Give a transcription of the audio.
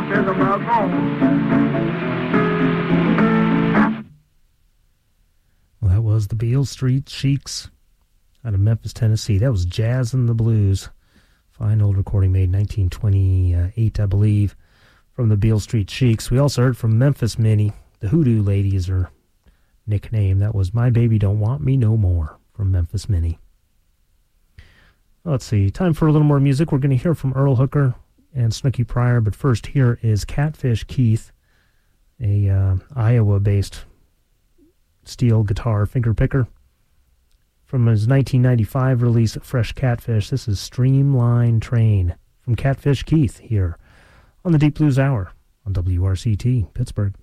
Well, that was the Beale Street Sheiks out of Memphis, Tennessee. That was Jazz and the Blues. Fine old recording made in 1928, I believe, from the Beale Street Sheiks. We also heard from Memphis Minnie. The Hoodoo Lady is her nickname. That was My Baby Don't Want Me No More from Memphis Minnie. Let's see. Time for a little more music. We're going to hear from Earl Hooker and Snooky Pryor, but first here is Catfish Keith, a Iowa-based steel guitar finger picker. From his 1995 release, Fresh Catfish, this is Streamline Train from Catfish Keith here on the Deep Blues Hour on WRCT, Pittsburgh.